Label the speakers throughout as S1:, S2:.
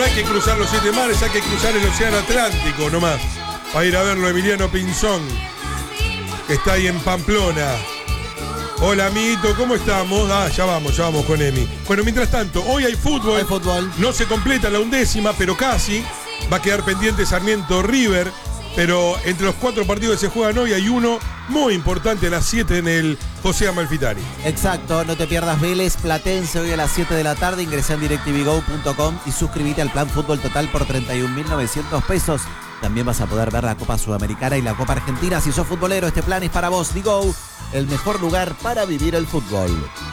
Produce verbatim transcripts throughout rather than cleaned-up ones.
S1: no hay que cruzar los siete mares, hay que cruzar el océano Atlántico nomás. Para ir a verlo, Emiliano Pinzón, que está ahí en Pamplona. Hola, amiguito, ¿cómo estamos? Ah, ya vamos, ya vamos con Emi. Bueno, mientras tanto, hoy hay fútbol.
S2: Hay fútbol.
S1: No se completa la undécima, pero casi. Va a quedar pendiente Sarmiento River. Pero entre los cuatro partidos que se juegan hoy hay uno muy importante a las siete en el José Amalfitani.
S2: Exacto, no te pierdas Vélez Platense hoy a las siete de la tarde. Ingresá en directv go punto com y suscríbete al plan Fútbol Total por treinta y un mil novecientos pesos. También vas a poder ver la Copa Sudamericana y la Copa Argentina. Si sos futbolero, este plan es para vos. Digo, el mejor lugar para vivir el fútbol.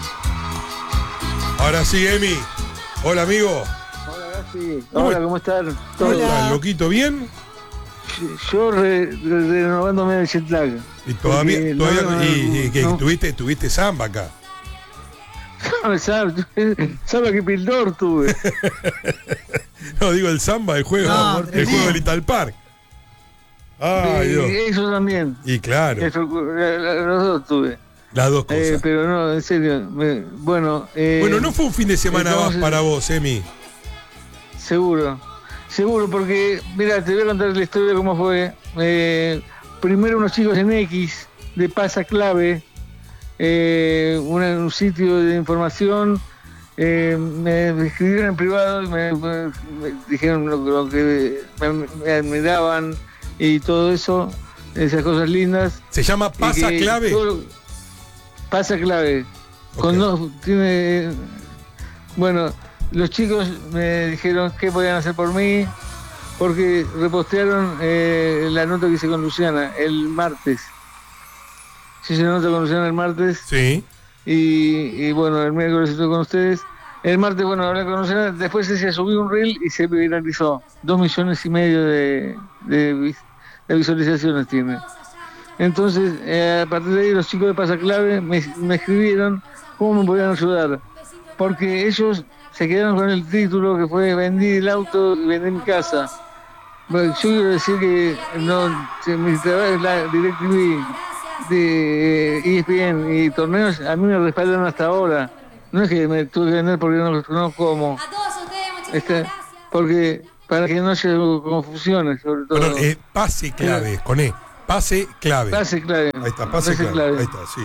S1: Ahora sí, Emi. Hola, amigo.
S3: Hola, Gassi. Hola, ¿cómo están?
S1: ¿Cómo estás, loquito? ¿Bien?
S3: Yo re, re, renovándome el jet lag.
S1: Y todavía, todavía
S3: no, no,
S1: y, y que
S3: no.
S1: tuviste, tuviste samba acá.
S3: ¿Sabes qué pildor tuve?
S1: No, digo el samba, el juego,
S2: No,
S1: el juego del Ital Park. Ay,
S3: y,
S1: Dios.
S3: eso también.
S1: Y claro,
S3: Eso, los dos tuve.
S1: las dos cosas.
S3: Eh, pero no, en serio. Me, bueno, eh,
S1: Bueno, no fue un fin de semana
S3: entonces,
S1: más para vos, Emi.
S3: Seguro. Seguro, porque, mira, te voy a contar la historia de cómo fue. Eh, primero unos chicos en X, de Pasa Clave, eh, un, un sitio de información, eh, me escribieron en privado y me, me, me dijeron lo, lo que me, me admiraban y todo eso, esas cosas lindas.
S1: Se llama Pasa
S3: Y que
S1: Clave.
S3: todo- Pasa Clave.
S1: Ok.
S3: Con dos, tiene, bueno, los chicos me dijeron qué podían hacer por mí, porque repostearon eh, la nota que hice con Luciana el martes. Sí, hice la nota con Luciana el martes
S1: Sí.
S3: y, y bueno, el miércoles estuve con ustedes. El martes, bueno, hablé con Luciana, después se subió un reel y se viralizó. Dos millones y medio de, de, vis- de visualizaciones tiene. Entonces, eh, a partir de ahí los chicos de Pasa Clave me, me escribieron cómo me podían ayudar. Porque ellos se quedaron con el título que fue vendí el auto y vendí mi casa. Bueno, yo quiero decir que no, si mi trabajo es la DirecTV, de E S P N y torneos, a mí me respaldan hasta ahora. No es que me tuve que vender porque no, no como.
S4: A todos ustedes, muchísimas
S3: Este,
S4: gracias.
S3: porque para que no haya confusiones, sobre todo.
S1: Bueno, eh, pase clave, con E. Pase clave.
S3: Pase clave.
S1: Ahí está, pase,
S3: Pase
S1: clave.
S3: clave.
S1: Ahí está, sí.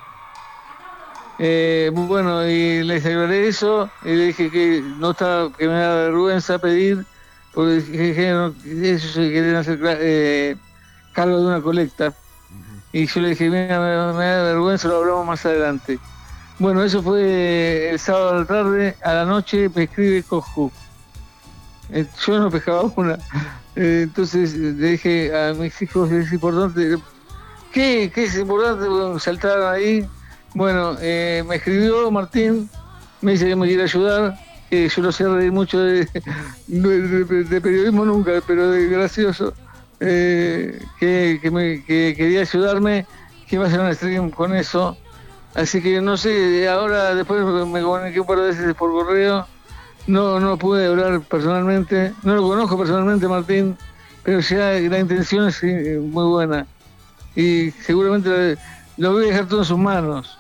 S3: Eh, bueno, y les aclaré eso y le dije que no estaba, que me da vergüenza pedir, porque dije que no, ellos se querían hacer eh, cargo de una colecta. Y yo le dije, mira, me, me da vergüenza, lo hablamos más adelante. Bueno, eso fue el sábado a la tarde, a la noche me escribe Coscu. Eh, yo no pescaba una. Eh, entonces le dije a mis hijos, es importante. ¿Qué, qué es importante? Bueno, saltaron ahí. Bueno, eh, me escribió Martín, me dice que me quiere ayudar, que yo no sé reír mucho de, de, de- de periodismo nunca, pero de gracioso, eh, que, que, me, que quería ayudarme, que iba a hacer un stream con eso. Así que no sé, ahora después me comuniqué un par de veces por correo, no, no pude hablar personalmente, no lo conozco personalmente Martín, pero ya la intención es eh, muy buena y seguramente lo voy a dejar todo en sus manos.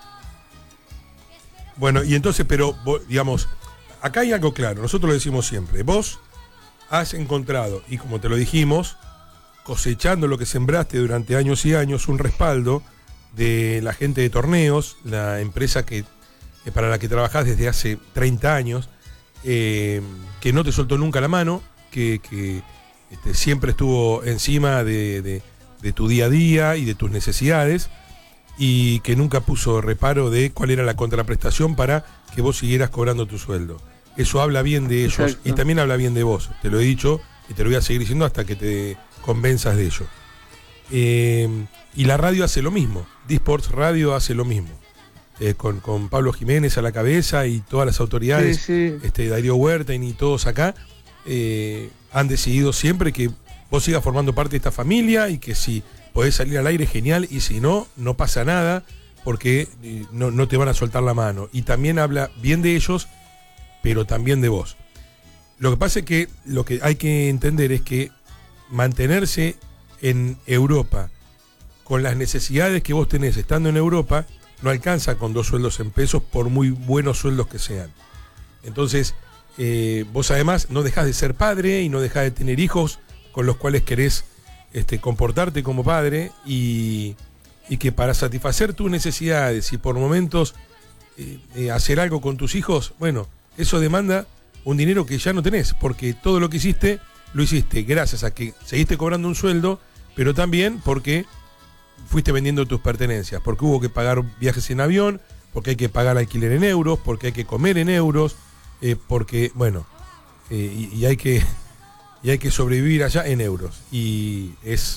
S1: Bueno, y entonces, pero, vos, digamos, acá hay algo claro, nosotros lo decimos siempre. Vos has encontrado, y como te lo dijimos, cosechando lo que sembraste durante años y años, un respaldo de la gente de torneos, la empresa que, que para la que trabajás desde hace treinta años, eh, que no te soltó nunca la mano, que, que este, siempre estuvo encima de, de, de tu día a día y de tus necesidades, y que nunca puso reparo de cuál era la contraprestación para que vos siguieras cobrando tu sueldo. Eso habla bien de ellos.
S3: Exacto.
S1: Y también habla bien de vos. Te lo he dicho y te lo voy a seguir diciendo hasta que te convenzas de ello. Eh, y la radio hace lo mismo. D-Sports Radio hace lo mismo. Eh, con, con Pablo Jiménez a la cabeza y todas las autoridades,
S3: Sí, sí.
S1: este, Darío Huerta y todos acá, eh, han decidido siempre que vos sigas formando parte de esta familia y que si podés salir al aire, genial, y si no, no pasa nada, porque eh, no, no te van a soltar la mano. Y también habla bien de ellos, pero también de vos. Lo que pasa es que lo que hay que entender es que mantenerse en Europa con las necesidades que vos tenés estando en Europa no alcanza con dos sueldos en pesos, por muy buenos sueldos que sean. Entonces, eh, vos además no dejás de ser padre y no dejás de tener hijos con los cuales querés este, comportarte como padre y, y que para satisfacer tus necesidades y por momentos eh, eh, hacer algo con tus hijos, bueno, eso demanda un dinero que ya no tenés, porque todo lo que hiciste, lo hiciste gracias a que seguiste cobrando un sueldo, pero también porque fuiste vendiendo tus pertenencias, porque hubo que pagar viajes en avión, porque hay que pagar alquiler en euros, porque hay que comer en euros, eh, porque, bueno, eh, y, y hay que y hay que sobrevivir allá en euros. Y es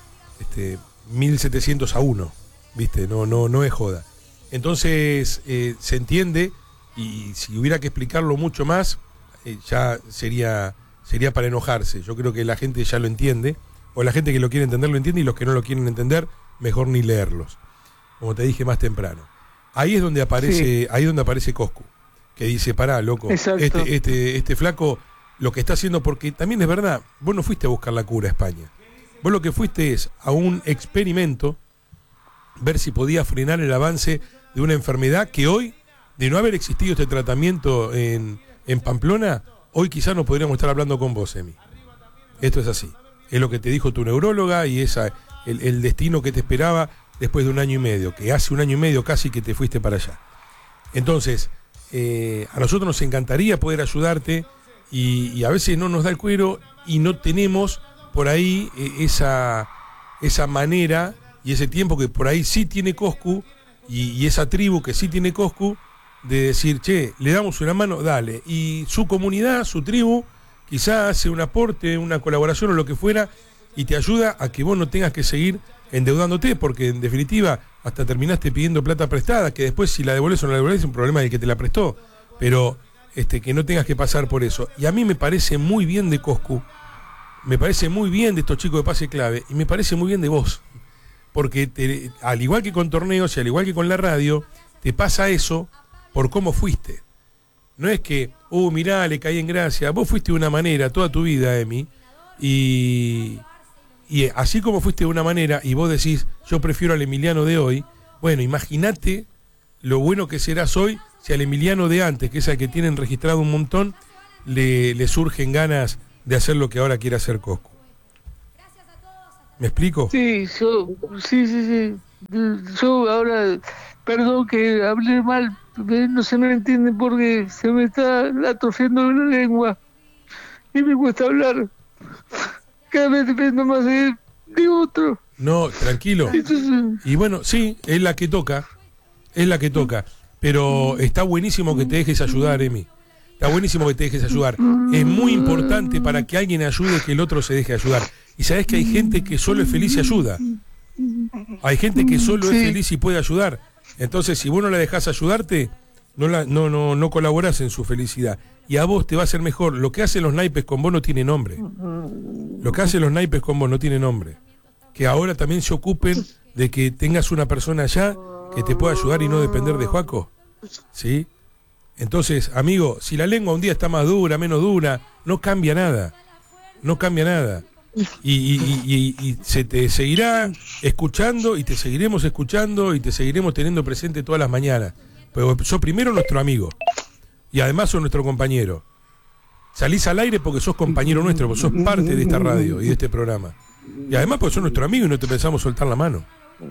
S1: este, mil setecientos a uno, ¿viste? No, no, no es joda. Entonces, eh, se entiende, y si hubiera que explicarlo mucho más, eh, ya sería, sería para enojarse. Yo creo que la gente ya lo entiende, o la gente que lo quiere entender lo entiende, y los que no lo quieren entender, mejor ni leerlos, como te dije más temprano. Ahí es donde aparece, sí. ahí es donde aparece Coscu, que dice, pará, loco, este, este, este flaco lo que está haciendo, porque también es verdad, vos no fuiste a buscar la cura a España. Vos lo que fuiste es a un experimento, ver si podía frenar el avance de una enfermedad que hoy, de no haber existido este tratamiento en, en Pamplona, hoy quizás no podríamos estar hablando con vos, Emi. Esto es así. Es lo que te dijo tu neuróloga y esa, el, el destino que te esperaba después de un año y medio, que hace un año y medio casi que te fuiste para allá. Entonces, eh, a nosotros nos encantaría poder ayudarte y, y a veces no nos da el cuero y no tenemos por ahí eh, esa, esa manera y ese tiempo que por ahí sí tiene Coscu y, y esa tribu que sí tiene Coscu de decir, che, le damos una mano, dale. Y su comunidad, su tribu, quizás hace un aporte, una colaboración o lo que fuera y te ayuda a que vos no tengas que seguir endeudándote, porque en definitiva hasta terminaste pidiendo plata prestada, que después si la devolves o no la devolves es un problema del que te la prestó, pero este, que no tengas que pasar por eso. Y a mí me parece muy bien de Coscu, me parece muy bien de estos chicos de Pase Clave, y me parece muy bien de vos, porque te, al igual que con torneos y al igual que con la radio, te pasa eso por cómo fuiste. No es que, uh, mirá, le caí en gracia, vos fuiste de una manera toda tu vida, Emi, y... Y así como fuiste de una manera y vos decís, yo prefiero al Emiliano de hoy, bueno, imagínate lo bueno que serás hoy si al Emiliano de antes, que es el que tienen registrado un montón, le, le surgen ganas de hacer lo que ahora quiere hacer Coscu. ¿Me explico?
S3: Sí, yo, sí, sí, sí. Yo ahora, perdón que hablé mal, no se me entiende porque se me está atrofiando la lengua y me cuesta hablar. Cada vez dependo más de, de otro.
S1: No, tranquilo. Entonces, y bueno, sí, es la que toca, es la que toca, pero está buenísimo que te dejes ayudar, Emi. Está buenísimo que te dejes ayudar. Es muy importante para que alguien ayude que el otro se deje ayudar. Y sabés que hay gente que solo es feliz y ayuda. Hay gente que solo sí. es feliz y puede ayudar. Entonces, si vos no la dejás ayudarte, no, la, no, no, no colaborás en su felicidad. Y a vos te va a ser mejor. Lo que hacen los naipes con vos no tiene nombre. Lo que hacen los naipes con vos no tiene nombre. Que ahora también se ocupen de que tengas una persona allá que te pueda ayudar y no depender de Joaco. ¿Sí? Entonces, amigo, si la lengua un día está más dura, menos dura, no cambia nada. No cambia nada. Y, y, y, y, y se te seguirá escuchando y te seguiremos escuchando y te seguiremos teniendo presente todas las mañanas. Pero sos primero nuestro amigo. Y además sos nuestro compañero. Salís al aire porque sos compañero nuestro, porque sos parte de esta radio y de este programa. Y además porque sos nuestro amigo y no te pensamos soltar la mano.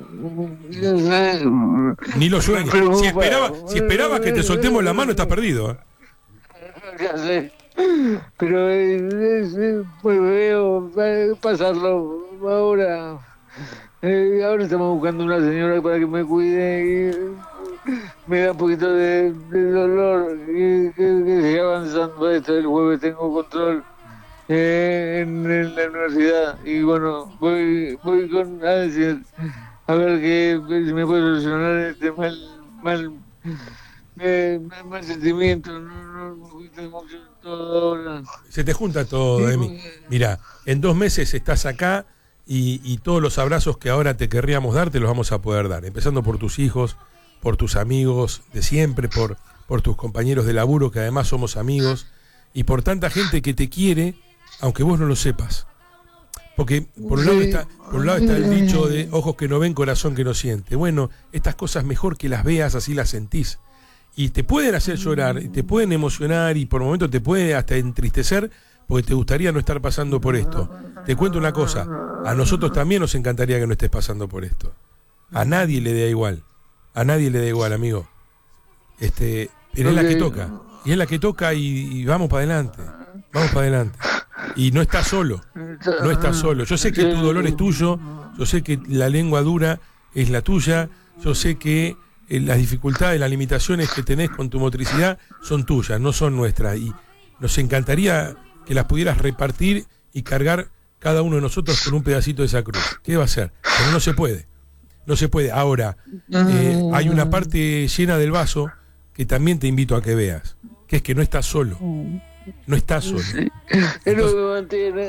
S1: Ni lo sueñes. Si esperabas si esperaba que te soltemos la mano, estás perdido. ¿eh?
S3: Ya sé. Pero eh, pues veo pasarlo ahora. Eh, ahora estamos buscando una señora para que me cuide y me da un poquito de, de dolor que, que, que siga avanzando esto. El jueves tengo control eh, en, en la universidad y bueno, voy voy con a decir a ver que si me puede solucionar este mal mal eh, mal sentimiento. No, no, no mucho todo ahora.
S1: Se te junta todo, Emi. Mira, en dos meses estás acá y, y todos los abrazos que ahora te querríamos dar te los vamos a poder dar, empezando por tus hijos, por tus amigos de siempre, por, por tus compañeros de laburo, que además somos amigos, y por tanta gente que te quiere, aunque vos no lo sepas. Porque por un lado está, por un lado está el dicho de ojos que no ven, corazón que no siente. Bueno, estas cosas mejor que las veas, así las sentís. y te pueden hacer llorar, y te pueden emocionar y por momentos te puede hasta entristecer porque te gustaría no estar pasando por esto. Te cuento una cosa, a nosotros también nos encantaría que no estés pasando por esto. A nadie le da igual, a nadie le da igual, amigo. Este, pero es la que toca, y es la que toca y, y vamos para adelante, vamos para adelante. Y no estás solo, no estás solo. Yo sé que tu dolor es tuyo, yo sé que la lengua dura es la tuya, yo sé que eh, las dificultades, las limitaciones que tenés con tu motricidad son tuyas, no son nuestras. Y nos encantaría que las pudieras repartir y cargar cada uno de nosotros con un pedacito de esa cruz. ¿Qué va a hacer? Pero no se puede, no se puede. Ahora, eh, hay una parte llena del vaso que también te invito a que veas, que es que no estás solo. No estás solo.
S3: Sí. Entonces, no me mantiene.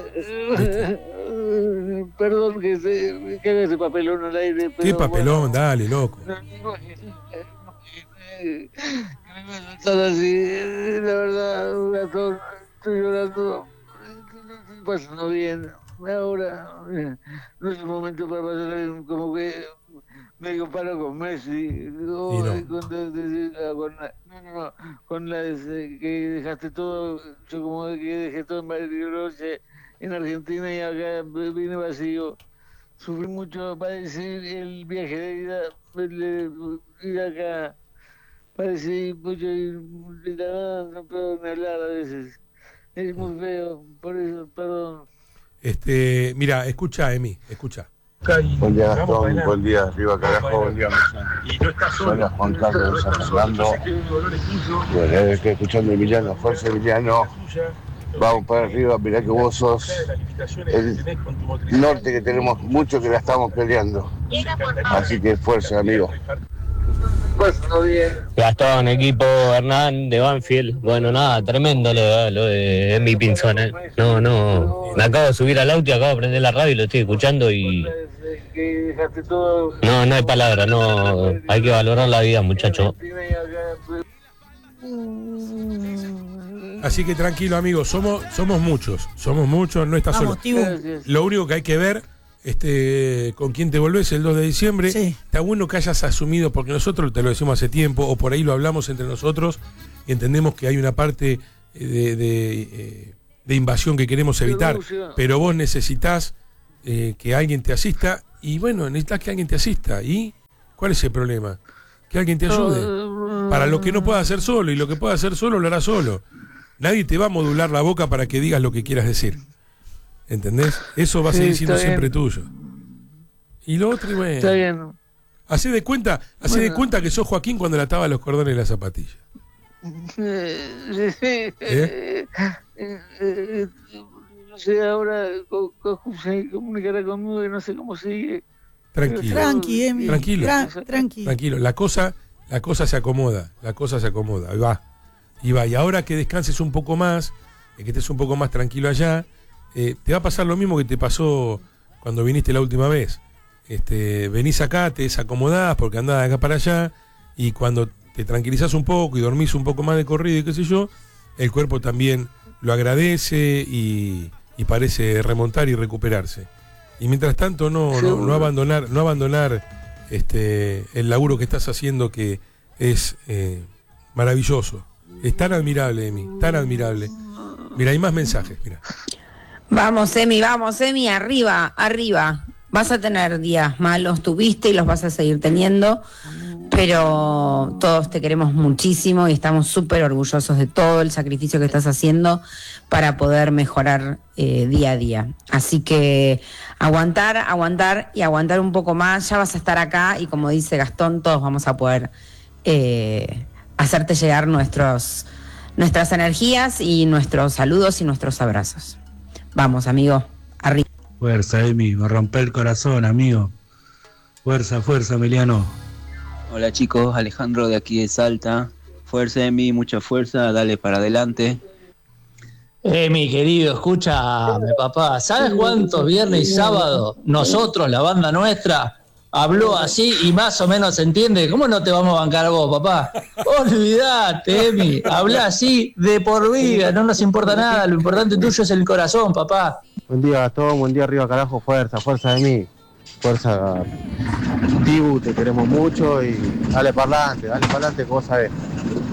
S3: Perdón que, se, que haga ese papelón al aire. Pero
S1: ¿qué papelón? Bueno, dale, loco.
S3: No, no, que me va a tratar así. La verdad, Gastón, estoy llorando. No estoy pasando bien. Ahora no es el momento para pasar bien, como que me comparo con Messi. Oh, no. Con, con, la, no, no, no, con la que dejaste todo, yo como que dejé todo en Bariloche, en Argentina, y acá vine vacío. Sufrí mucho, padecí el viaje de ida, de ir acá, padecí mucho, y no puedo ni hablar a veces. Es muy feo, por eso, perdón.
S1: Este, mira, escucha, Emi, escucha.
S4: Buen día, Gastón, buen día, arriba carajo, buen día, Mesa. Hola, Juan Carlos de San Fernando. Bueno, estoy escuchando Emiliano, fuerza Emiliano. Vamos para arriba, mirá que vos sos el norte que tenemos mucho que la estamos peleando. Así que fuerza, amigo.
S5: Gastón, equipo Hernán de Banfield. Bueno, nada, tremendo lo de, lo de Emi Pinzón, ¿eh? No, no, me acabo de subir al auto y acabo de prender la radio y lo estoy escuchando y... No, no hay palabra, no, hay que valorar la vida, muchacho.
S1: Así que tranquilo, amigo, somos somos muchos, somos muchos, no estás solo. Lo único que hay que ver, este, con quién te volvés el dos de diciembre, sí. Está bueno que hayas asumido, porque nosotros te lo decimos hace tiempo, o por ahí lo hablamos entre nosotros, y entendemos que hay una parte de, de, de invasión que queremos evitar, pero vos necesitas eh, que alguien te asista, y bueno, necesitas que alguien te asista, ¿y cuál es el problema? Que alguien te ayude, para lo que no pueda hacer solo, y lo que pueda hacer solo lo hará solo. Nadie te va a modular la boca para que digas lo que quieras decir. ¿Entendés? Eso va a seguir sí, siendo siempre tuyo. Y lo otro, bueno.
S3: Está bien.
S1: Hacé de cuenta, hacé bueno. de cuenta que sos Joaquín cuando le ataba los cordones de la zapatilla.
S3: ¿Eh? No sé, ahora se comunicará conmigo y no sé cómo sigue.
S1: Tranquilo.
S6: Tranqui, Emi.
S1: Tranquilo.
S6: Tra- tranqui.
S1: Tranquilo. La cosa, la cosa se acomoda. La cosa se acomoda. Ahí va. Y va. Y ahora que descanses un poco más, que estés un poco más tranquilo allá, eh, te va a pasar lo mismo que te pasó cuando viniste la última vez. Este, venís acá, te desacomodás porque andás de acá para allá, y cuando te tranquilizás un poco y dormís un poco más de corrido y qué sé yo, el cuerpo también lo agradece y, y parece remontar y recuperarse. Y mientras tanto no, no, no abandonar, no abandonar este, el laburo que estás haciendo, que es eh, maravilloso. Es tan admirable, Emi, tan admirable. Mira, hay más mensajes, mira.
S7: Vamos, Emi, vamos, Emi, arriba, arriba. Vas a tener días malos, tuviste y los vas a seguir teniendo, pero todos te queremos muchísimo y estamos súper orgullosos de todo el sacrificio que estás haciendo para poder mejorar eh, día a día. Así que aguantar, aguantar y aguantar un poco más. Ya vas a estar acá y, como dice Gastón, todos vamos a poder eh, hacerte llegar nuestros, nuestras energías y nuestros saludos y nuestros abrazos. Vamos, amigo, arriba.
S8: Fuerza, Emi, me rompe el corazón, amigo. Fuerza, fuerza, Emiliano.
S9: Hola chicos, Alejandro de aquí de Salta. Fuerza, Emi, mucha fuerza, dale para adelante.
S5: Emi, querido, escúchame, papá. ¿Sabes cuántos viernes y sábado nosotros, la banda nuestra, habló así y más o menos se entiende? ¿Cómo no te vamos a bancar a vos, papá? Olvídate, Emi. Habla así de por vida, no nos importa nada. Lo importante tuyo es el corazón, papá.
S4: Buen día, Gastón, buen día arriba, carajo, fuerza, fuerza de mí, fuerza, Tibu, te queremos mucho y dale para adelante, dale para adelante, que vos sabés.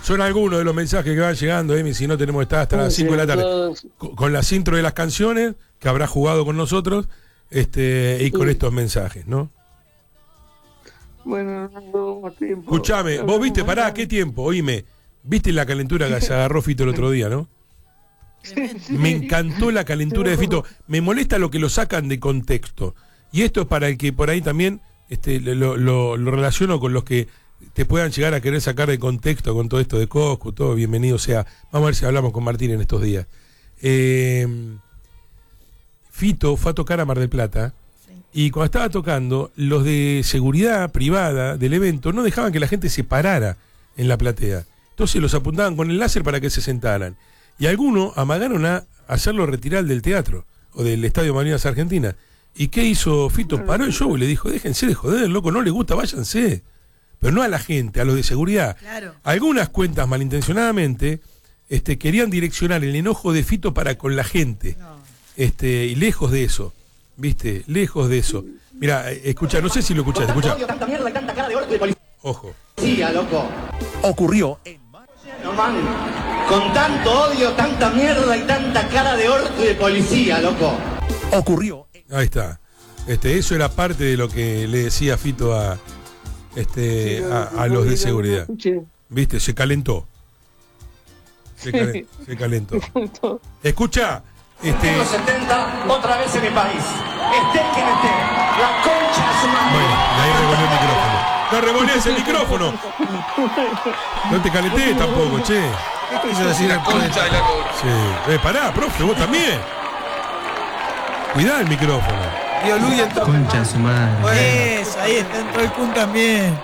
S1: son algunos de los mensajes que van llegando, Emi, si no tenemos que estar hasta las cinco de la tarde. Con, con las intro de las canciones que habrá jugado con nosotros, este, y con estos mensajes, ¿no?
S3: Bueno, no tengo más tiempo.
S1: Escuchame, vos viste, pará, ¿qué tiempo? Oíme, viste la calentura que se agarró Fito el otro día, ¿no? Me encantó la calentura de Fito. Me molesta lo que lo sacan de contexto. Y esto es para el que por ahí también este, lo, lo, lo relaciono con los que te puedan llegar a querer sacar de contexto con todo esto de Coscu, todo bienvenido sea. Vamos a ver si hablamos con Martín en estos días. Eh, Fito fue a tocar a Mar del Plata. Y cuando estaba tocando, los de seguridad privada del evento no dejaban que la gente se parara en la platea. Entonces los apuntaban con el láser para que se sentaran. Y algunos amagaron a hacerlo retirar del teatro o del Estadio Malvinas Argentina. ¿Y qué hizo Fito? Paró el show y le dijo, déjense de joder, loco, no les gusta, váyanse. Pero no a la gente, a los de seguridad.
S6: Claro.
S1: Algunas cuentas malintencionadamente este, querían direccionar el enojo de Fito para con la gente. No. Este, y lejos de eso. ¿Viste? Lejos de eso. Mira, escucha, no sé si lo escuchaste. Escucha.
S10: Tanta mierda y tanta cara de orto de policía.
S1: Ojo.
S10: Sí, loco. Ocurrió en Normal. Con tanto odio, tanta mierda y tanta cara de orto de policía, loco. Ocurrió.
S1: Ahí está. Este, eso era parte de lo que le decía Fito a este sí, a, a los de seguridad. ¿Viste? Se calentó. Se, calen, se calentó. Escucha. Este...
S10: En los setenta, otra vez en mi país. Esté quien esté. La concha de su madre.
S1: Bueno, ahí revolvió el micrófono. No revolvías el micrófono. No te calenté tampoco, che.
S11: ¿Qué quiso decir la concha de la concha?
S1: Sí. Eh, pará, profe, vos también. Cuidá el micrófono.
S11: Tío Luis entró.
S6: Concha de su madre.
S11: Bueno. Eso, ahí está, entró el Kun también.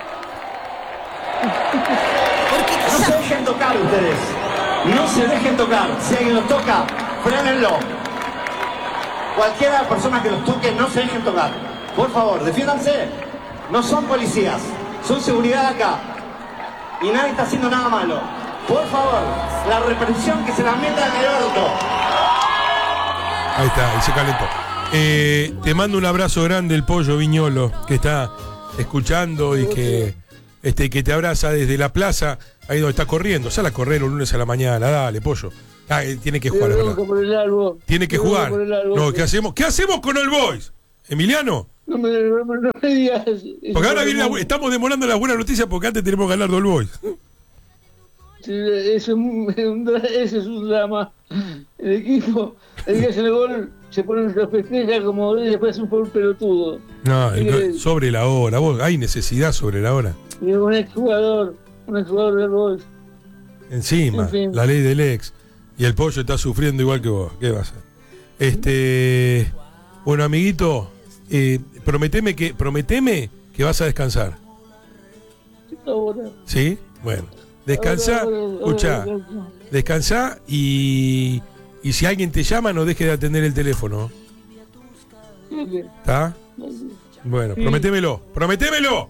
S10: No se dejen tocar ustedes. No se dejen tocar. Si alguien los toca, frénenlo. Cualquiera de las personas que los toque, no se dejen tocar. Por favor, defiéndanse. No son policías, son seguridad acá. Y nadie está haciendo nada malo. Por favor, la represión que se la meta en el orto.
S1: Ahí está, ahí se calentó. Eh, te mando un abrazo grande, el Pollo Viñolo, que está escuchando y que, este, que te abraza desde la plaza, ahí donde está corriendo. Sal a correr un lunes a la mañana, dale, Pollo. Ah, tiene que jugar, ¿verdad? Tiene que jugar. No, ¿qué hacemos? ¿Qué hacemos con el Boys? ¿Emiliano?
S3: No me, no, me, no me digas.
S1: Porque ahora viene la, estamos demorando las buenas noticias porque antes tenemos que hablar del Boys.
S3: Sí, eso, ese es un drama. El equipo, el que hace el gol, se pone una festeja como y después hace un pelotudo.
S1: No, el, sobre la hora, vos, hay necesidad sobre la hora.
S3: Y un exjugador, un exjugador del Boys.
S1: Encima, en fin. La ley del ex. Y el Pollo está sufriendo igual que vos. ¿Qué va a hacer? Este, bueno, amiguito, eh, prometeme que, prometeme que vas a descansar. ¿Sí? Bueno. Descansa, escuchá, descansa y, y si alguien te llama no dejes de atender el teléfono. ¿Está? Bueno, sí. prometémelo, prometémelo.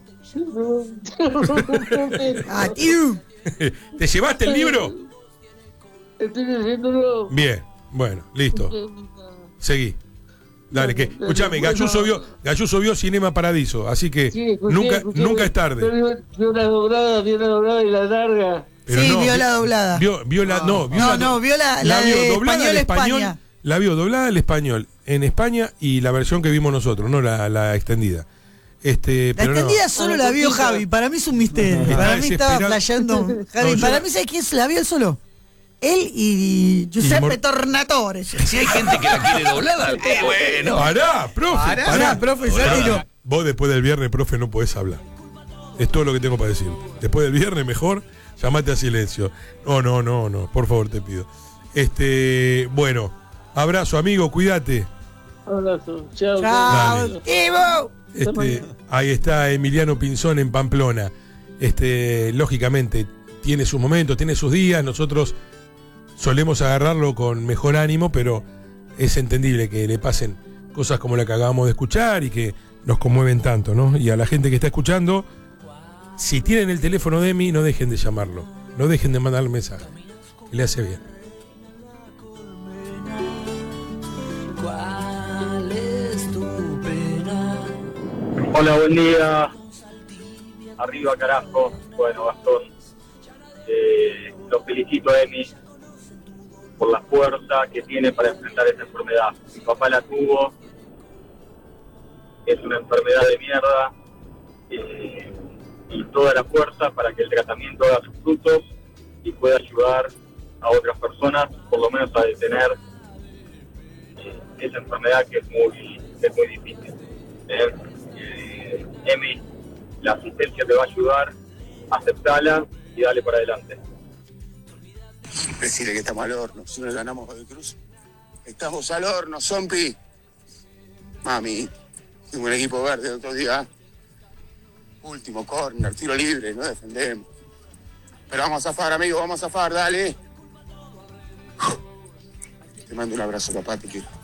S1: ¿Te llevaste el libro?
S3: Estoy haciéndolo.
S1: Bien, bueno, listo. Seguí. Dale, que, escúchame, Galluso vio, Galluso vio Cinema Paradiso, así que sí, escuché, nunca, escuché, nunca es tarde.
S3: Vio la doblada, vio la doblada y la larga.
S6: Pero sí, no,
S11: vio la doblada.
S1: Vio, vio la, no, vio
S6: no,
S1: la,
S6: no, vio la, la,
S1: la vio
S6: de
S1: doblada
S6: español,
S1: al español,
S6: España.
S1: La vio doblada al español en España y la versión que vimos nosotros, no la, la extendida. Este,
S6: la
S1: pero
S6: extendida
S1: no.
S6: solo la vio Javi, para mí es un misterio. Está para mí estaba flasheando Javi, no, para yo... mí ¿sabes quién se la vio él solo? Él y Giuseppe Mor... Tornatore.
S11: Si hay gente que la quiere doblada, qué bueno.
S1: Pará, profe.
S6: Pará,
S1: pará.
S6: profe,
S1: pará. Vos después del viernes, profe, no podés hablar. Es todo lo que tengo para decir. Después del viernes, mejor, llamate a silencio. No, no, no, no, por favor, te pido. Este, bueno, abrazo, amigo, cuídate.
S3: Abrazo, chao.
S6: Chao, Ivo.
S1: Este, ahí está Emiliano Pinzón en Pamplona. Este, lógicamente, tiene sus momentos, tiene sus días, nosotros solemos agarrarlo con mejor ánimo, pero es entendible que le pasen cosas como la que acabamos de escuchar y que nos conmueven tanto, ¿no? Y a la gente que está escuchando, si tienen el teléfono de Emi, no dejen de llamarlo, no dejen de mandarle mensaje, que le hace bien.
S12: Hola, buen día. Arriba, carajo. Bueno, Gastón. Eh, lo felicito a Emi por la fuerza que tiene para enfrentar esa enfermedad. Mi papá la tuvo, es una enfermedad de mierda, eh, y toda la fuerza para que el tratamiento haga sus frutos y pueda ayudar a otras personas, por lo menos a detener eh, esa enfermedad que es muy, es muy difícil. Eh, eh, Emi, la asistencia te va a ayudar, aceptala y dale para adelante.
S4: Decirle que estamos al horno, si no ganamos Godoy Cruz. Estamos al horno, Zompi. Mami, tengo un equipo verde el otro día. Último córner, tiro libre, no defendemos. Pero vamos a zafar, amigo, vamos a zafar, dale. Te mando un abrazo, papá, te quiero.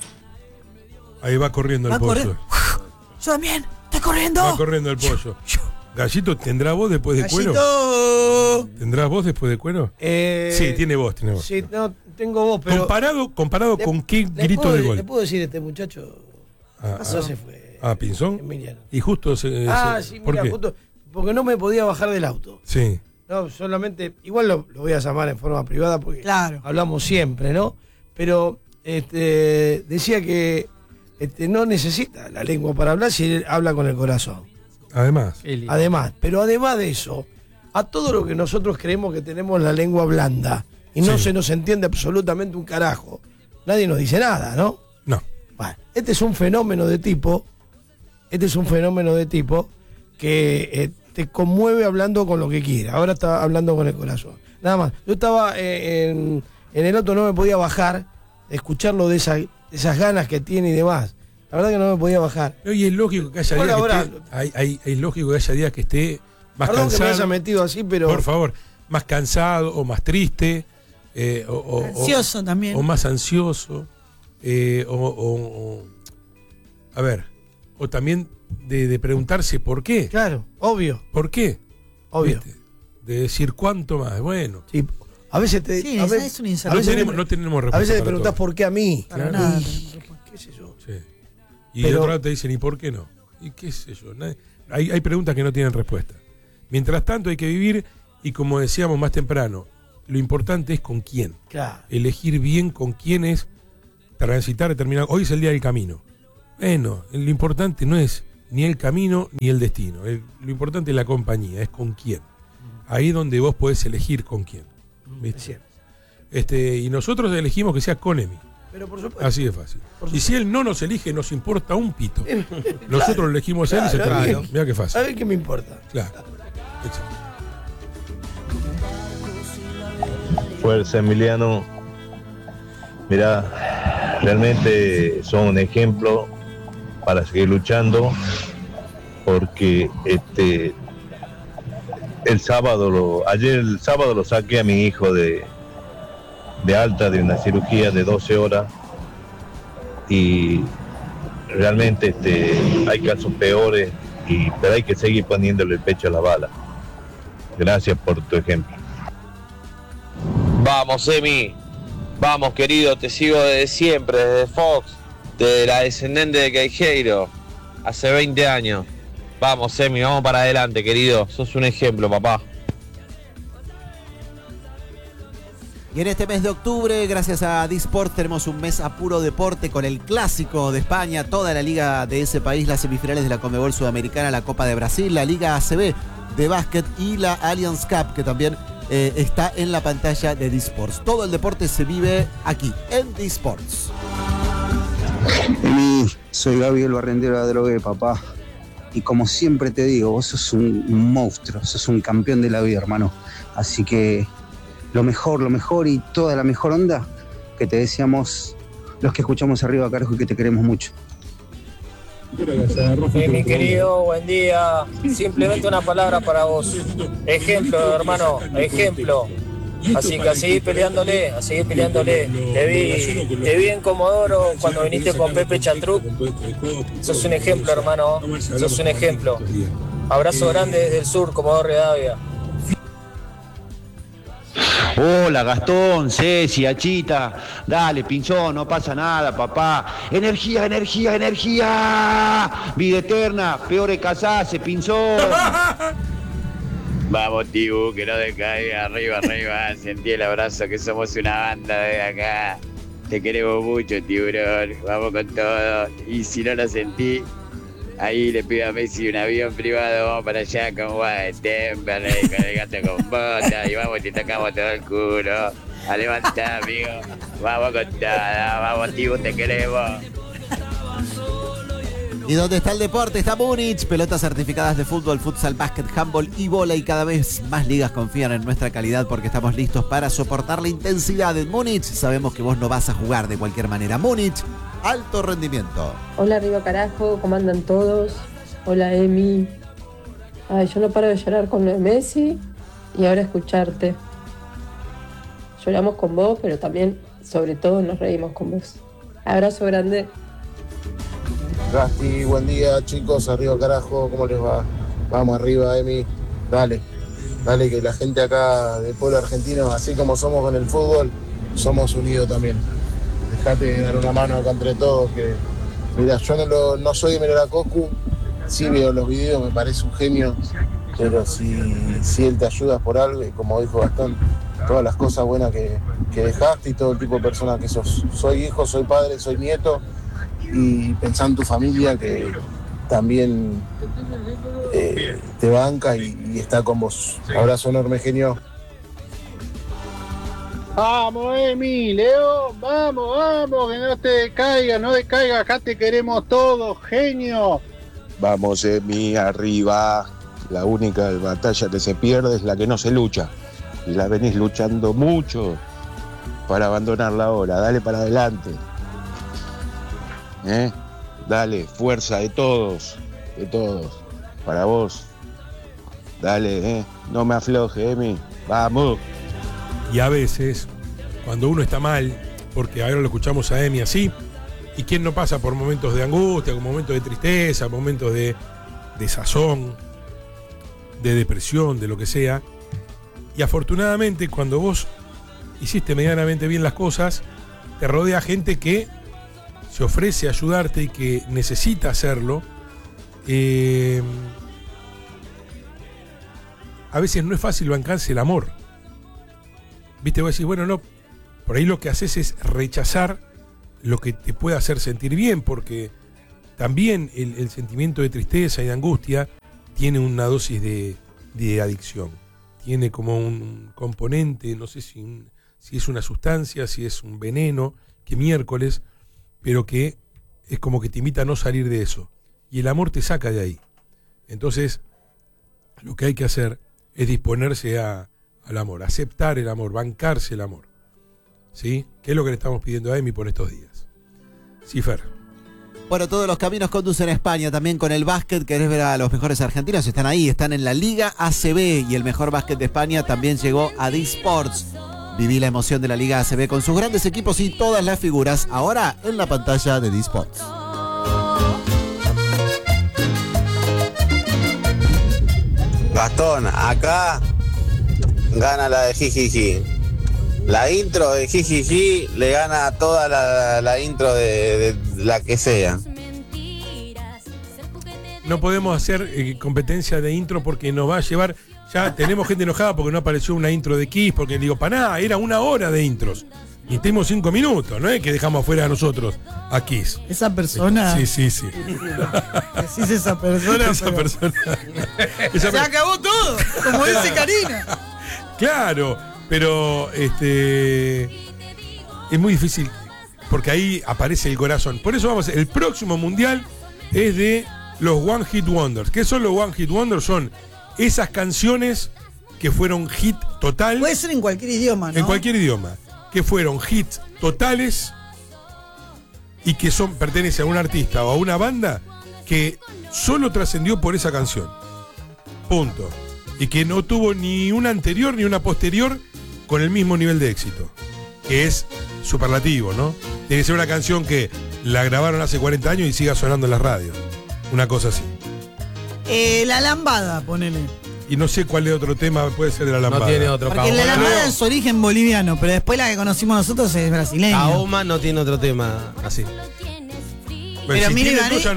S1: Ahí va corriendo el
S6: Va
S1: pollo.
S6: corriendo. Yo también, estoy corriendo.
S1: Va corriendo el pollo. Gallito, ¿tendrá voz después de
S13: Gallito.
S1: cuero? ¿Tendrás voz después de cuero?
S13: Eh,
S1: sí, tiene voz, tiene voz.
S13: Sí, no, tengo voz, pero...
S1: Comparado, comparado
S13: le,
S1: con qué
S13: le
S1: grito
S13: puedo,
S1: de gol.
S13: ¿Le puedo decir a este muchacho?
S1: Ah,
S13: No
S1: ah,
S13: se fue.
S1: Ah, Pinzón.
S13: Emiliano.
S1: Y justo se...
S13: Ah,
S1: se-
S13: sí,
S1: ¿por
S13: mira,
S1: qué?
S13: justo, porque no me podía bajar del auto.
S1: Sí.
S13: No, solamente, igual lo, lo voy a llamar en forma privada porque
S6: Claro.
S13: hablamos siempre, ¿no? Pero este, decía que este, no necesita la lengua para hablar si él habla con el corazón.
S1: Además.
S13: Además, pero además de eso, a todo lo que nosotros creemos que tenemos la lengua blanda y no
S1: Sí.
S13: se nos entiende absolutamente un carajo, nadie nos dice nada, ¿no?
S1: No.
S13: Bueno, este es un fenómeno de tipo, este es un fenómeno de tipo que eh, te conmueve hablando con lo que quiera. Ahora está hablando con el corazón. Nada más. Yo estaba eh, en, en el auto, no me podía bajar, escucharlo de, esa, de esas ganas que tiene y demás. La verdad que no me podía bajar.
S1: Oye, es lógico que haya
S13: Hola,
S1: días que
S13: ahora-
S1: esté, hay, hay, hay lógico que haya días que esté más
S13: Perdón que me
S1: cansado.
S13: haya metido así, pero...
S1: Por favor, más cansado o más triste. eh, o, o-
S6: Ansioso
S1: o-
S6: también.
S1: O más ansioso. eh, o, o- o- a ver, o también de, de preguntarse por qué.
S13: Claro, obvio.
S1: ¿Por qué?
S13: Obvio.
S1: ¿Viste? De decir cuánto más. Bueno.
S13: Sí, a veces te...
S6: Sí,
S13: a
S6: esa
S13: veces,
S6: es una
S13: a
S6: incertidumbre.
S13: veces
S1: No tenemos-
S13: te-
S1: no tenemos
S13: A
S1: respuesta
S13: veces te
S1: para
S13: preguntás
S1: todo.
S13: por qué a mí.
S6: Para
S13: Y-
S6: nada.
S13: ¿Qué sé yo?
S1: Sí. Y
S13: Pero-
S1: de otro lado te dicen, ¿y por qué no? ¿Y qué sé yo? Nadie- hay, hay preguntas que no tienen respuesta. Mientras tanto hay que vivir y como decíamos más temprano, lo importante es con quién.
S13: Claro.
S1: Elegir bien con quién es transitar determinado. Hoy es el día del camino. Bueno, lo importante no es ni el camino ni el destino. El- lo importante es la compañía, es con quién. Ahí donde vos podés elegir con quién. ¿Viste?
S13: Es cierto.
S1: Este, y nosotros elegimos que sea con Emi.
S13: Pero por supuesto.
S1: Así de fácil.
S13: Por
S1: Y si él no nos elige, nos importa un pito. Nosotros
S13: Claro,
S1: lo elegimos a él y se
S13: claro,
S1: terminó.
S13: bien.
S1: Mira qué fácil.
S13: A ver qué me importa.
S1: Claro. Exacto.
S14: Fuerza, Emiliano. Mira, realmente son un ejemplo para seguir luchando, porque este el sábado, lo, ayer el sábado lo saqué a mi hijo de, de alta de una cirugía de doce horas y realmente este, hay casos peores, y, pero hay que seguir poniéndole el pecho a la bala. Gracias por tu ejemplo.
S15: Vamos, Emi. Vamos, querido, te sigo desde siempre, desde Fox, de la descendente de Queijeiro, hace veinte años. Vamos, Emi, vamos para adelante, querido. Sos un ejemplo, papá.
S2: Y en este mes de octubre, gracias a Disport, tenemos un mes a puro deporte con el clásico de España, toda la liga de ese país, las semifinales de la Conmebol Sudamericana, la Copa de Brasil, la Liga A C B de básquet y la Allianz Cup, que también eh, está en la pantalla de Disports. Todo el deporte se vive aquí, en Disports.
S16: Emi, soy Gabriel Barrendero de Drogué, papá. Y como siempre te digo, vos sos un, un monstruo, sos un campeón de la vida, hermano. Así que lo mejor, lo mejor y toda la mejor onda que te deseamos los que escuchamos arriba, carajo, y que te queremos mucho.
S17: Eh, mi querido, buen día. Simplemente una palabra para vos. Ejemplo, hermano, ejemplo. Así que a seguir peleándole, a seguir peleándole. Te vi, te vi en Comodoro cuando viniste con Pepe Chatruc. Sos un ejemplo, hermano. Sos un ejemplo. Abrazo grande desde el sur, Comodoro Rivadavia.
S18: Hola Gastón, Ceci, Achita, dale Pinzón, no pasa nada papá, energía, energía, energía, vida eterna, peor es casarse Pinzón.
S19: Vamos, Tibu, que no decaiga, arriba, arriba, sentí el abrazo, que somos una banda de acá. Te queremos mucho, tiburón, vamos con todo. Y si no lo sentí, ahí le pido a Messi un avión privado, vamos para allá con Guatemberley, con el gato con bota, y vamos, te tocamos todo el culo. A levantar, amigo, vamos con todo, vamos, Tibu, te queremos.
S2: ¿Y dónde está el deporte? Está Múnich. Pelotas certificadas de fútbol, futsal, básquet, handball y bola. Y cada vez más ligas confían en nuestra calidad porque estamos listos para soportar la intensidad. En Múnich sabemos que vos no vas a jugar de cualquier manera. Múnich, alto rendimiento.
S20: Hola, arriba carajo, ¿cómo andan todos? Hola, Emi. Ay, yo no paro de llorar con lo de Messi y ahora escucharte. Lloramos con vos, pero también, sobre todo, nos reímos con vos. Abrazo grande.
S21: Gasti, buen día chicos, arriba carajo, ¿cómo les va? Vamos arriba, Emi, dale, dale que la gente acá del pueblo argentino, así como somos con el fútbol, somos unidos también. Dejate de dar una mano acá entre todos, que mira, yo no, lo, no soy de Melaracocu, sí veo los videos, me parece un genio, pero si, si él te ayuda por algo, y como dijo Gastón, todas las cosas buenas que, que dejaste y todo el tipo de persona que sos. Soy hijo, soy padre, soy nieto, y pensá en tu familia que también eh, te banca y, y está con vos. Abrazo enorme, genio.
S22: Vamos, Emi, Leo, vamos, vamos, que no te decaiga, no decaiga, acá te queremos todos, genio.
S4: Vamos, Emi, arriba. La única batalla que se pierde es la que no se lucha. Y la venís luchando mucho para abandonarla ahora. Dale para adelante. ¿Eh? Dale, fuerza de todos, de todos, para vos. Dale, ¿eh? No me afloje, Emi. Vamos.
S1: Y a veces, cuando uno está mal, porque ahora lo escuchamos a Emi así, y quién no pasa por momentos de angustia, con momentos de tristeza, momentos de desazón, de depresión, de lo que sea. Y afortunadamente, cuando vos hiciste medianamente bien las cosas, te rodea gente que se ofrece a ayudarte y que necesita hacerlo. Eh, a veces no es fácil bancarse el amor. Viste, vos decís, bueno, no, por ahí lo que haces es rechazar lo que te puede hacer sentir bien, porque también el, el sentimiento de tristeza y de angustia tiene una dosis de, de adicción. Tiene como un componente, no sé si, un, si es una sustancia, si es un veneno, que miércoles, pero que es como que te invita a no salir de eso. Y el amor te saca de ahí. Entonces, lo que hay que hacer es disponerse a, al amor, aceptar el amor, bancarse el amor. ¿Sí? ¿Qué es lo que le estamos pidiendo a Emi por estos días? Sí, Fer.
S2: Bueno, todos los caminos conducen a España, también con el básquet. ¿Querés ver a los mejores argentinos? Están ahí, están en la Liga A C B, y el mejor básquet de España también llegó a D-Sports. Viví la emoción de la Liga A C B con sus grandes equipos y todas las figuras, ahora en la pantalla de D-Sports.
S23: Gastón, acá gana la de Jijiji. La intro de Jijiji le gana a toda la, la intro de, de la que sea.
S1: No podemos hacer eh, competencia de intro porque nos va a llevar... Ya tenemos gente enojada porque no apareció una intro de Kiss, porque digo, para nada, era una hora de intros. Y tenemos cinco minutos, ¿no es que dejamos afuera a nosotros a Kiss?
S6: Esa persona.
S1: Sí, sí, sí.
S6: Decís esa persona.
S1: Esa
S6: pero...
S1: persona. Esa
S6: Se
S1: per...
S6: acabó todo, como dice Karina.
S1: Claro, pero este es muy difícil porque ahí aparece el corazón. Por eso vamos, el próximo mundial es de los One Hit Wonders. ¿Qué son los One Hit Wonders? Son esas canciones que fueron hit total.
S6: Puede ser en cualquier idioma, ¿no?
S1: En cualquier idioma. Que fueron hits totales y que son pertenece a un artista o a una banda que solo trascendió por esa canción. Punto. Y que no tuvo ni una anterior ni una posterior con el mismo nivel de éxito. Que es superlativo, ¿no? Tiene que ser una canción que la grabaron hace cuarenta años y siga sonando en las radios. Una cosa así.
S6: Eh, la lambada, ponele.
S1: Y no sé cuál es otro tema, puede ser de la lambada.
S24: No tiene otro.
S6: Porque la lambada es su origen boliviano, pero después la que conocimos nosotros es brasileña.
S24: Kaoma no tiene otro tema así.
S1: Bueno, si tiene, ya no.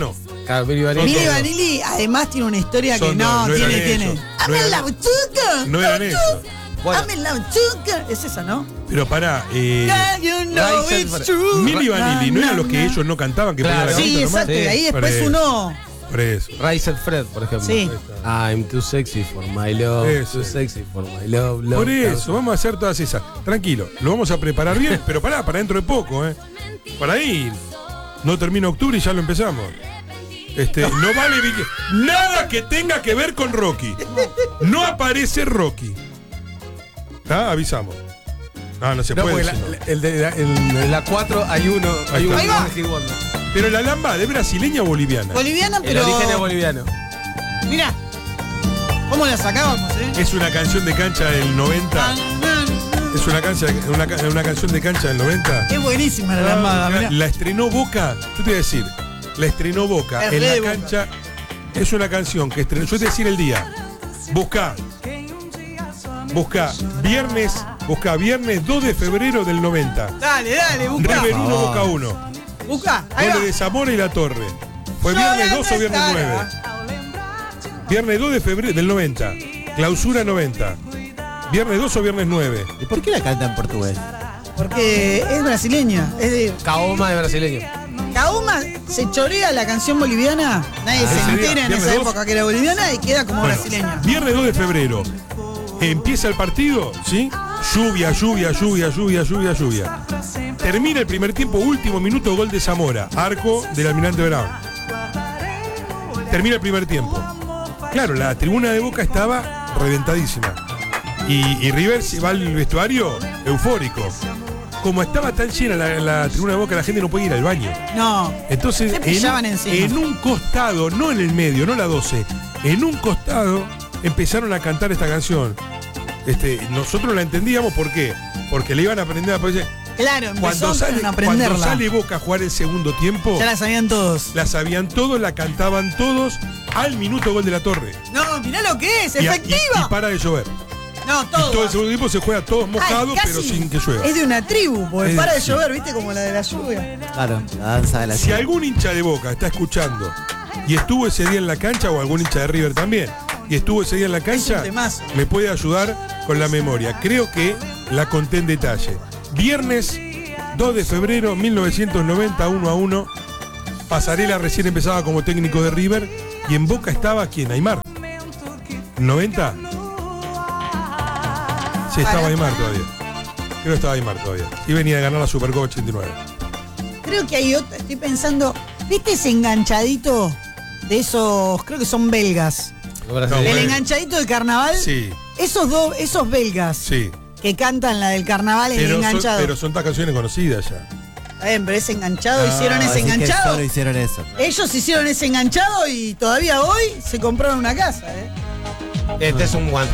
S7: Claro, Milli Vanilli.
S6: Milli Vanilli además tiene una historia
S1: Son
S6: que no,
S1: dos, no
S6: tiene,
S1: eran
S6: tiene.
S1: eso.
S6: ¡Ame
S1: No
S6: la
S1: eran-
S6: buchuca!
S1: No eran eso.
S6: ¡Ame la buchuca! Es esa, ¿no?
S1: Pero pará, eh,
S6: Yeah, you know
S7: Rise
S6: it's
S7: and-
S6: true.
S1: Milli Vanilli, ¿no
S6: Na,
S1: eran los que
S6: na,
S1: ellos no cantaban? Que
S7: Claro.
S1: ponían la
S6: Sí,
S1: canción nomás?
S6: exacto. Y ahí
S1: Por
S6: después
S1: eso,
S6: uno.
S1: Por eso.
S7: Rise and Fred, por ejemplo.
S6: Sí.
S7: I'm too sexy for my love.
S1: Eso.
S7: Too sexy for my love. love
S1: Por eso,
S7: love.
S1: vamos a hacer todas esas. Tranquilo, lo vamos a preparar bien, pero pará, para dentro de poco, ¿eh? Para ahí. No termina octubre y ya lo empezamos. Este, no vale vi- nada que tenga que ver con Rocky. No aparece Rocky. ¿Está? Avisamos. No, no se
S7: No,
S1: puede.
S7: porque
S1: si no.
S7: la, el de la, el de la cuatro hay uno. Hay uno.
S6: Ahí va.
S7: One Hit Wonder.
S1: Pero la lamba de brasileña o boliviana.
S6: Boliviana,
S7: El
S6: pero.
S7: origen es boliviano.
S6: Mira. ¿Cómo la sacábamos, eh?
S1: Es una canción de cancha del noventa. Es una, cancha, una, ca- una canción de cancha del noventa.
S6: Es buenísima la lambada,
S1: la,
S6: mirá.
S1: la estrenó Boca. Yo te voy a decir. La estrenó Boca.
S6: Es
S1: En
S6: re
S1: la
S6: de Boca.
S1: cancha. Es una canción que estrenó. Yo te voy a decir el día. Busca. Busca. Viernes. Busca. Viernes dos de febrero del noventa.
S6: Dale, dale, busca.
S1: River uno, Boca uno.
S6: Busca. Ahí va.
S1: Goles de Zamora y La Torre. Fue viernes dos o viernes nueve. Viernes dos de febrero del noventa. Clausura noventa. Viernes dos o viernes nueve.
S2: ¿Y por qué la canta en portugués?
S6: Porque es brasileña. Es de.
S7: Kaoma de brasileño.
S6: Kauma se chorea la canción boliviana. Nadie
S1: Ah,
S6: se
S1: ese día,
S6: entera en
S1: viernes
S6: esa
S1: dos.
S6: época que era boliviana y queda como
S1: Bueno,
S6: brasileña.
S1: Viernes dos de febrero. Empieza el partido, ¿sí? Lluvia, lluvia, lluvia, lluvia, lluvia, lluvia. Termina el primer tiempo, último minuto, gol de Zamora. Arco del Almirante Brown. Termina el primer tiempo. Claro, la tribuna de Boca estaba reventadísima. Y, y River se va al vestuario eufórico. Como estaba tan llena la, la tribuna de Boca, la gente no podía ir al baño.
S6: No.
S1: Entonces,
S6: Se
S1: en,
S6: pillaban
S1: un-
S6: encima.
S1: en un costado, no en el medio, no la doce, en un costado empezaron a cantar esta canción. Este, nosotros la entendíamos, ¿por qué? Porque le iban a aprender a poner.
S6: Claro,
S1: Cuando
S6: empezaron
S1: sale,
S6: a
S1: cuando
S6: aprenderla.
S1: sale Boca a jugar el segundo tiempo,
S6: Ya la sabían todos.
S1: la sabían todos, la cantaban todos al minuto gol de la Torre.
S6: No, mirá lo que es,
S1: Y, a- y-
S6: efectiva.
S1: y para de llover.
S6: No,
S1: Y
S6: todo.
S1: todo el segundo tiempo se juega todos mojados,
S6: Ay, casi
S1: pero sin que llueva.
S6: Es de una tribu, porque
S1: Es-
S6: para de
S1: sí.
S6: llover, viste, como la de la lluvia.
S2: Claro, la danza de la
S1: Si algún hincha de Boca está escuchando y estuvo ese día en la cancha, o algún hincha de River también, y estuvo ese día en la cancha,
S6: temazo.
S1: me puede ayudar con la memoria. Creo que la conté en detalle. Viernes dos de febrero mil novecientos noventa, uno a uno. Pasarela recién empezaba como técnico de River y en Boca estaba ¿quién? Aymar. ¿noventa? Sí, estaba Aymar todavía. Creo que estaba Aymar todavía. Y venía de ganar la Supercopa ochenta y nueve.
S6: Creo que hay otra, estoy pensando, ¿viste ese enganchadito de esos, creo que son belgas?
S1: No,
S6: El
S1: bueno.
S6: enganchadito del carnaval.
S1: Sí,
S6: Esos dos, esos belgas
S1: sí.
S6: que cantan la del carnaval en
S1: Pero son,
S6: enganchado.
S1: pero son todas canciones conocidas ya.
S6: Está bien, pero ese enganchado,
S1: Ah,
S6: hicieron ese
S2: Así que
S6: enganchado.
S2: solo hicieron eso.
S6: Ellos hicieron ese enganchado y todavía hoy se compraron una casa, ¿eh?
S7: Este es un guante.